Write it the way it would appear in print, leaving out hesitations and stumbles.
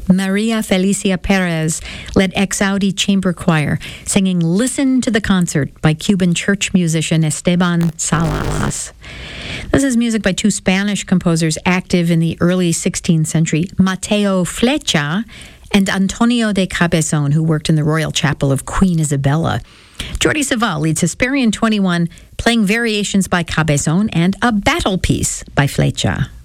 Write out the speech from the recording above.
Maria Felicia Perez led Ex Audi Chamber Choir, singing Listen to the Concert by Cuban church musician Esteban Salas. This is music by two Spanish composers active in the early 16th century, Mateo Flecha and Antonio de Cabezon, who worked in the Royal Chapel of Queen Isabella. Jordi Savall leads Hesperian 21, playing variations by Cabezon and a battle piece by Flecha.